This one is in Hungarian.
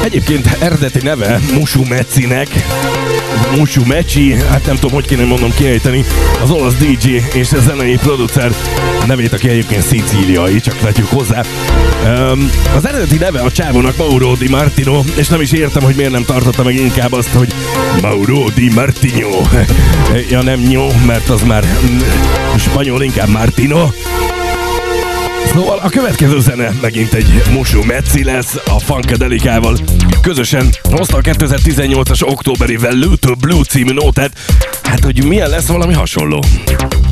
Egyébként eredeti neve Musumeci-nek. Musumeci, hát nem tudom, hogy kéne mondom kiejteni. Az olasz DJ és a zenei producer nevét, aki egyébként szicíliai, csak tegyük hozzá. Az eredeti neve a csávónak Mauro Di Martino, és nem is értem, hogy miért nem tartotta meg inkább azt, hogy Mauro Di Martino. Ja, nem nyó, mert az már spanyol, inkább Martino. Szóval a következő zene megint egy Musumeci lesz a Funkadelikával. Közösen hozta a 2018-as októberi Veluto Blue című nótát. Hát, hogy milyen lesz, valami hasonló.